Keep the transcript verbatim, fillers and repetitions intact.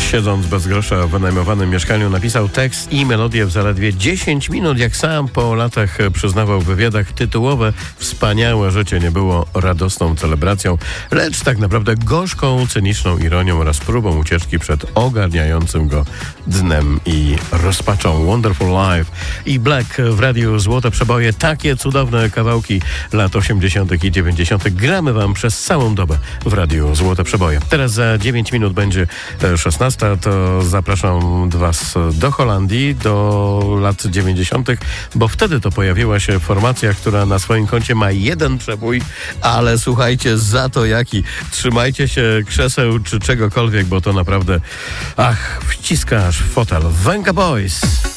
siedząc bez grosza w wynajmowanym mieszkaniu, napisał tekst i melodię w zaledwie dziesięć minut. Jak sam po latach przyznawał w wywiadach, tytułowe Wspaniałe życie nie było radosną celebracją, lecz tak naprawdę gorzką, cyniczną ironią oraz próbą ucieczki przed ogarniającym go dnem i rozpaczą. Wonderful Life i Black w radiu Złote Przeboje. Takie cudowne kawałki lat osiemdziesiątych i dziewięćdziesiątych gramy wam przez całą dobę w radiu Złote Przeboje. Teraz za dziewięć minut będzie szesnasta, to zapraszam was do Holandii, do lat dziewięćdziesiątych, bo wtedy to pojawiła się formacja, która na swoim koncie ma jeden przebój, ale słuchajcie, za to jaki. Trzymajcie się krzeseł czy czegokolwiek, bo to naprawdę, ach, wciskasz w fotel. Venga Boys!